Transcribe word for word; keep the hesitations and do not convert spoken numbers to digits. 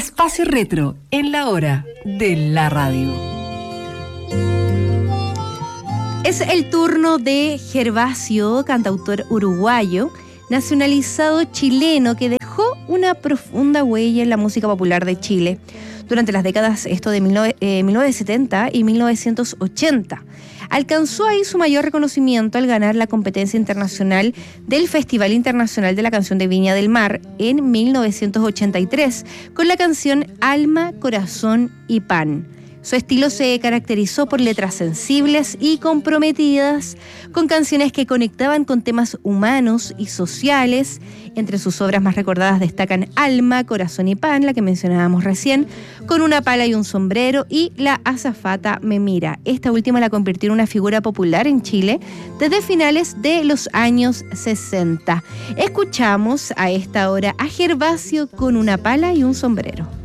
Espacio Retro en la hora de la radio. Es el turno de Gervasio, cantautor uruguayo, nacionalizado chileno que dejó una profunda huella en la música popular de Chile durante las décadas esto de mil novecientos setenta y mil novecientos ochenta. Alcanzó ahí su mayor reconocimiento al ganar la competencia internacional del Festival Internacional de la Canción de Viña del Mar en mil novecientos ochenta y tres con la canción Alma, Corazón y Pan. Su estilo se caracterizó por letras sensibles y comprometidas, con canciones que conectaban con temas humanos y sociales. Entre sus obras más recordadas destacan Alma, Corazón y Pan, la que mencionábamos recién, Con una pala y un sombrero y La azafata me mira. Esta última la convirtió en una figura popular en Chile desde finales de los años sesenta. Escuchamos a esta hora a Gervasio con una pala y un sombrero.